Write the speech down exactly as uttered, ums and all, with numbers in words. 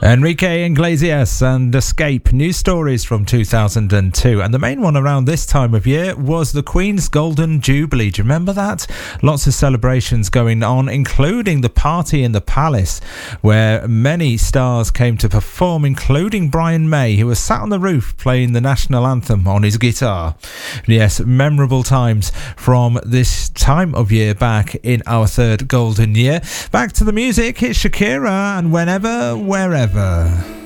Enrique Iglesias and Escape, news stories from two thousand two. And the main one around this time of year was the Queen's Golden Jubilee. Do you remember that? Lots of celebrations going on, including the party in the palace, where many stars came to perform, including Brian May, who was sat on the roof playing the national anthem on his guitar. Yes, memorable times from this time of year back in our third golden year. Back to the music, it's Shakira and Whenever, Wherever.